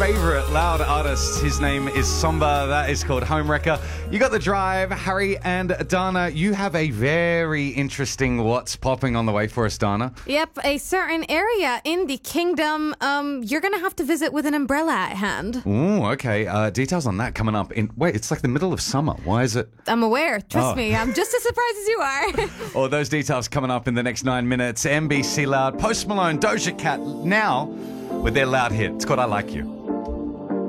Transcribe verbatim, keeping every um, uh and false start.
favourite loud artist. His name is Somba. That is called Home Wrecker. You got the drive. Harry and Dana, you have a very interesting what's popping on the way for us, Dana. Yep, a certain area in the kingdom um, you're going to have to visit with an umbrella at hand. Ooh, okay. Uh, details on that coming up in... Wait, it's like the middle of summer. Why is it... I'm aware. Trust Oh. me. I'm just as surprised as you are. All those details coming up in the next nine minutes. M B C Loud, Post Malone, Doja Cat, now with their loud hit. It's called I Like You.